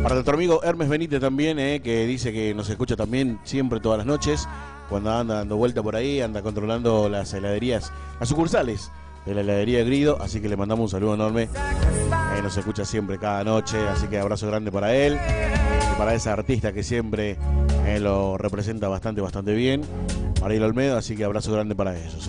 Para nuestro amigo Hermes Benítez también, que dice que nos escucha también siempre todas las noches, cuando anda dando vuelta por ahí, anda controlando las heladerías, las sucursales de la heladería Grido, así que le mandamos un saludo enorme. Nos escucha siempre cada noche, así que abrazo grande para él y para esa artista que siempre lo representa bastante bien, Mariela Olmedo, así que abrazo grande para ellos.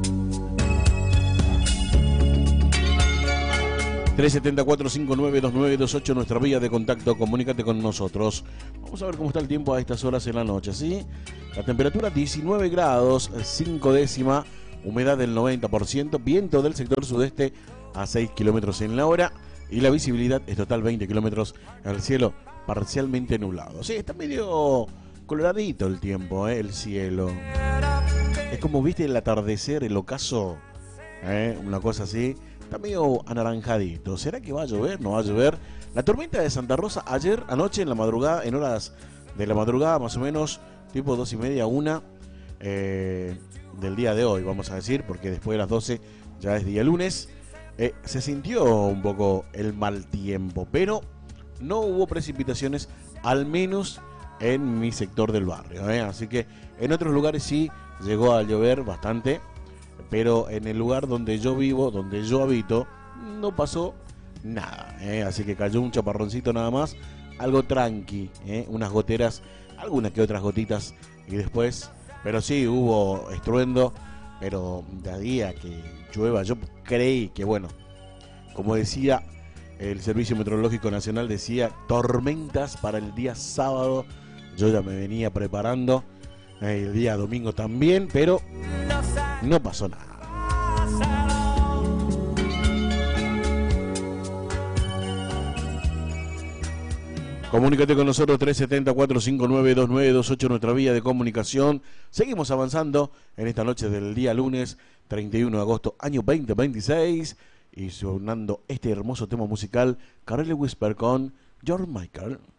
374-592928, nuestra vía de contacto, comunícate con nosotros. Vamos a ver cómo está el tiempo a estas horas en la noche, ¿sí? La temperatura 19 grados, 5 décima, humedad del 90%, viento del sector sudeste a 6 kilómetros en la hora y la visibilidad es total 20 kilómetros, el cielo parcialmente nublado. Sí, está medio coloradito el tiempo, el cielo. Es como, viste, el atardecer, el ocaso, una cosa así. Está medio anaranjadito. ¿Será que va a llover? ¿No va a llover? La tormenta de Santa Rosa ayer anoche en la madrugada, en horas de la madrugada más o menos, tipo 2:30, 1 del día de hoy, vamos a decir, porque después de las 12 ya es día lunes. Se sintió un poco el mal tiempo, pero no hubo precipitaciones, al menos en mi sector del barrio. Así que en otros lugares sí llegó a llover bastante, pero en el lugar donde yo vivo, donde yo habito, no pasó nada, así que cayó un chaparroncito nada más, algo tranqui, unas goteras, algunas que otras gotitas, y después, pero sí hubo estruendo, pero de ahí a que llueva, yo creí que, bueno, como decía el Servicio Meteorológico Nacional, decía tormentas para el día sábado, yo ya me venía preparando, el día domingo también, pero no pasó nada. Comunícate con nosotros 370-459-2928, nuestra vía de comunicación. Seguimos avanzando en esta noche del día lunes 31 de agosto, año 2026, y sonando este hermoso tema musical, Carly Whisper con George Michael.